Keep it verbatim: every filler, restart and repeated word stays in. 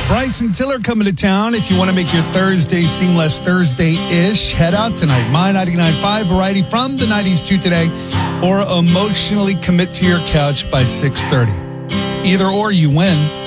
Bryson Tiller coming to town. If you want to make your Thursday seem less Thursday-ish, head out tonight. My ninety-nine point five variety from the nineties to today, or emotionally commit to your couch by six thirty. Either or, you win.